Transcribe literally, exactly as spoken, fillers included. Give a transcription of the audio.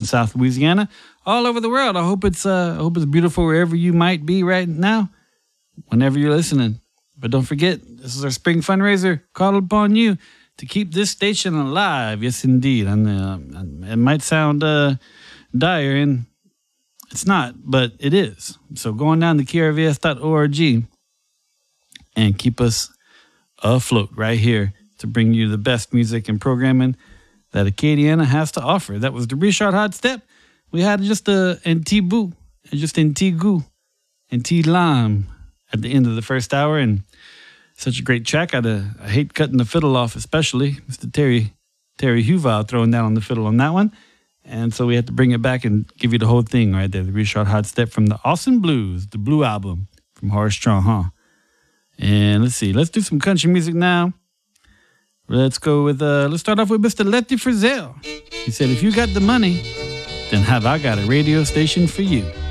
South Louisiana, all over the world. I hope it's uh, I hope it's beautiful wherever you might be right now, whenever you're listening. But don't forget, this is our spring fundraiser. Call upon you to keep this station alive. Yes, indeed. And uh, it might sound uh, dire, and it's not, but it is. So go on down to K R V S dot org and keep us afloat right here to bring you the best music and programming that Acadiana has to offer. That was the Richard Hot Step. We had just a Antibu, just Antigu, Anti-Lam at the end of the first hour, and such a great track. I'd, uh, I hate cutting the fiddle off, especially Mister Terry Terry Huval throwing down on the fiddle on that one. And so we had to bring it back and give you the whole thing right there. The Richard Hot Step from the Austin Blues, the Blue Album from Horace Strong, huh? And let's see, let's do some country music now. Let's go with, uh, let's start off with Mister Letty Frizzell. He said, if you got the money, then have I got a radio station for you.